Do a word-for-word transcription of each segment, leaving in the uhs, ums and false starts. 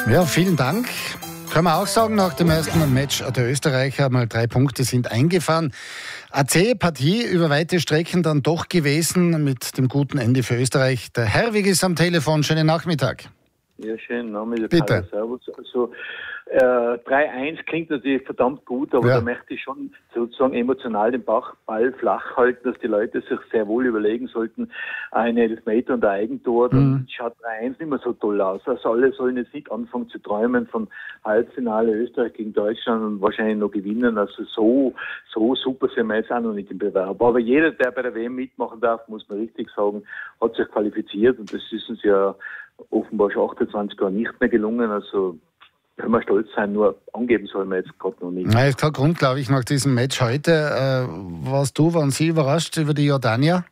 Ja, vielen Dank. Können wir auch sagen, nach dem ersten Match der Österreicher mal drei Punkte sind eingefahren. A C-Partie über weite Strecken dann doch gewesen mit dem guten Ende für Österreich. Der Herwig ist am Telefon. Schönen Nachmittag. Ja, schönen Nachmittag. Bitte. Servus. Also, äh, drei eins klingt natürlich verdammt gut, aber ja. da möchte ich schon sozusagen emotional den Ball flach halten, dass die Leute sich sehr wohl überlegen sollten, eine Elfmeter und ein Eigentor, dann mhm. schaut drei eins nicht mehr so toll aus. Also alle sollen jetzt nicht anfangen zu träumen von Halbfinale Österreich gegen Deutschland und wahrscheinlich noch gewinnen. Also so, so super sind wir jetzt auch noch nicht im Bewerb. Aber jeder, der bei der W M mitmachen darf, muss man richtig sagen, hat sich qualifiziert und das ist uns ja offenbar schon achtundzwanzig Jahre nicht mehr gelungen. Also können wir stolz sein, nur angeben sollen wir jetzt gerade noch nicht. Na, ist kein Grund, glaube ich, nach diesem Match heute. Äh, warst du, waren Sie überrascht über die Jordanier?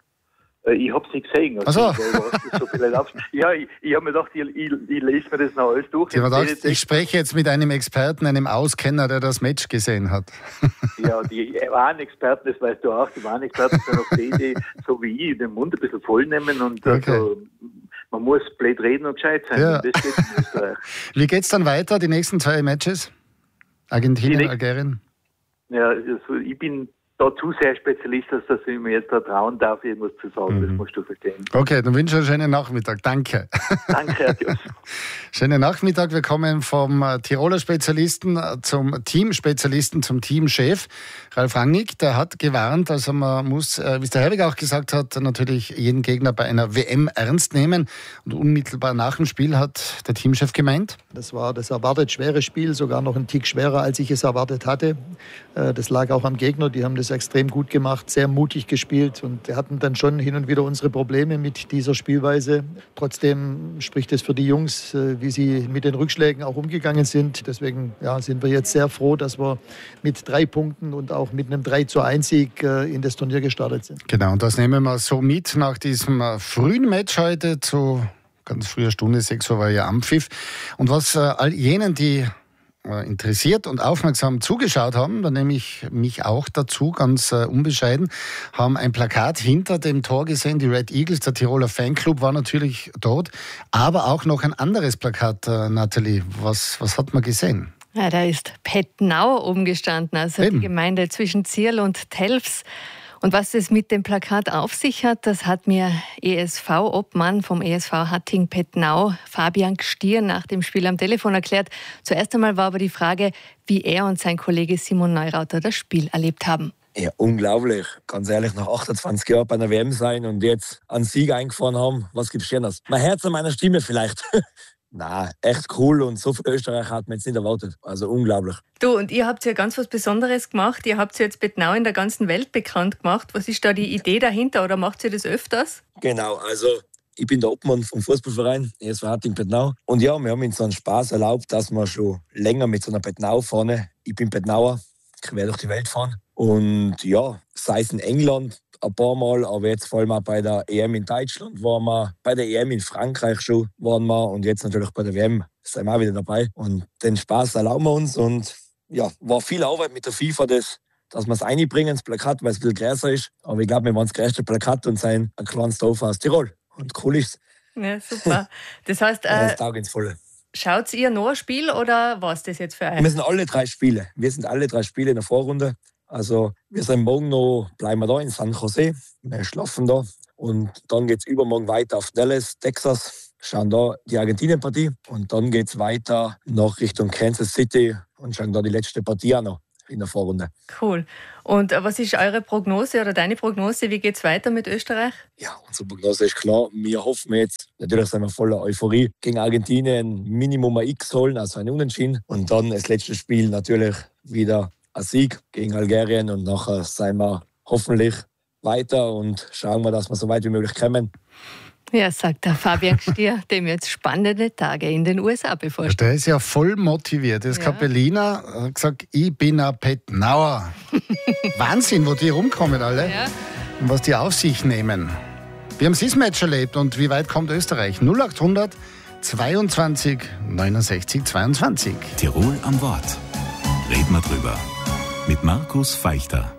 Äh, ich habe es nicht gesehen. Also, also so ja, ich, ich habe mir gedacht, ich, ich, ich lese mir das noch alles durch. Ich, gedacht, ich spreche jetzt mit einem Experten, einem Auskenner, der das Match gesehen hat. Ja, die wahren Experten, das weißt du auch, die wahren Experten sind auch die, die so wie ich den Mund ein bisschen voll nehmen und okay. also, man muss blöd reden und gescheit sein. Ja. Und das geht in Österreich. Wie geht's dann weiter, die nächsten zwei Matches? Argentinien, nächsten, Algerien? Ja, also ich bin da zu sehr Spezialist, als dass ich mir jetzt da trauen darf, irgendwas zu sagen. Mhm. Das musst du verstehen. Okay, dann wünsche ich einen schönen Nachmittag. Danke. Danke, adios. Schönen Nachmittag. Wir kommen vom Tiroler Spezialisten zum Teamspezialisten, zum Teamchef. Ralf Rangnick, der hat gewarnt, also man muss, wie es der Herwig auch gesagt hat, natürlich jeden Gegner bei einer W M ernst nehmen. Und unmittelbar nach dem Spiel hat der Teamchef gemeint: Das war das erwartet schwere Spiel, sogar noch ein Tick schwerer, als ich es erwartet hatte. Das lag auch am Gegner, die haben das extrem gut gemacht, sehr mutig gespielt und wir hatten dann schon hin und wieder unsere Probleme mit dieser Spielweise. Trotzdem spricht es für die Jungs, wie sie mit den Rückschlägen auch umgegangen sind. Deswegen ja, sind wir jetzt sehr froh, dass wir mit drei Punkten und auch mit einem drei zu eins Sieg in das Turnier gestartet sind. Genau, und das nehmen wir so mit nach diesem frühen Match heute zu ganz früher Stunde, sechs Uhr war ja Ampfiff. Und was all jenen, die interessiert und aufmerksam zugeschaut haben, da nehme ich mich auch dazu, ganz äh, unbescheiden, haben ein Plakat hinter dem Tor gesehen. Die Red Eagles, der Tiroler Fanclub, war natürlich dort, aber auch noch ein anderes Plakat, äh, Nathalie. Was, was hat man gesehen? Ja, da ist Pettnau oben gestanden, also Eben. die Gemeinde zwischen Zierl und Telfs. Und was es mit dem Plakat auf sich hat, das hat mir E S V-Obmann vom E S V Hatting-Pettnau, Fabian Gstier, nach dem Spiel am Telefon erklärt. Zuerst einmal war aber die Frage, wie er und sein Kollege Simon Neurauter das Spiel erlebt haben. Ja, unglaublich. Ganz ehrlich, nach achtundzwanzig Jahren bei einer W M sein und jetzt einen Sieg eingefahren haben, was gibt's Schöneres? Mein Herz an meiner Stimme vielleicht. Na, echt cool und so viel Österreich hat man jetzt nicht erwartet. Also unglaublich. Du, und ihr habt ja ganz was Besonderes gemacht. Ihr habt ja jetzt Pettnau in der ganzen Welt bekannt gemacht. Was ist da die Idee dahinter oder macht ihr das öfters? Genau, also ich bin der Obmann vom Fußballverein E S V Hatting-Pettnau. Und ja, wir haben uns so einen Spaß erlaubt, dass wir schon länger mit so einer Pettnau fahren. Ich bin Pettnauer, quer durch die Welt fahren. Und ja, sei es in England ein paar Mal, aber jetzt vor allem auch bei der E M in Deutschland waren wir, bei der E M in Frankreich schon waren wir und jetzt natürlich bei der W M sind wir auch wieder dabei. Und den Spaß erlauben wir uns und ja, war viel Arbeit mit der FIFA, das, dass wir es einbringen, das Plakat, weil es ein bisschen größer ist. Aber ich glaube, wir waren das größte Plakat und sind ein kleines Dorf aus Tirol. Und cool ist es. Ja, super. Das heißt, äh, ja, das taugt ins Volle. Schaut ihr noch ein Spiel oder was das jetzt für ein? Wir sind alle drei Spiele. Wir sind alle drei Spiele in der Vorrunde. Also wir sind morgen noch, bleiben wir da in San Jose, wir schlafen da und dann geht es übermorgen weiter auf Dallas, Texas, schauen da die Argentinien-Partie und dann geht es weiter nach Richtung Kansas City und schauen da die letzte Partie auch noch in der Vorrunde. Cool. Und was ist eure Prognose oder deine Prognose, wie geht es weiter mit Österreich? Ja, unsere Prognose ist klar, wir hoffen jetzt, natürlich sind wir voller Euphorie, gegen Argentinien Minimum ein X holen, also ein Unentschieden und dann das letzte Spiel natürlich wieder ein Sieg gegen Algerien und nachher sind wir hoffentlich weiter und schauen wir, dass wir so weit wie möglich kommen. Ja, sagt der Fabian Gstier, dem jetzt spannende Tage in den U S A bevorstehen. Der ist ja voll motiviert. Der ist ja. Berliner, hat gesagt, ich bin ein Pettnauer. Wahnsinn, wo die rumkommen alle ja. und was die auf sich nehmen. Wie haben Sie das Match erlebt und wie weit kommt Österreich? null acht hundert zweiundzwanzig neunundsechzig zweiundzwanzig. Tirol am Wort. Reden wir drüber. Mit Markus Feichter.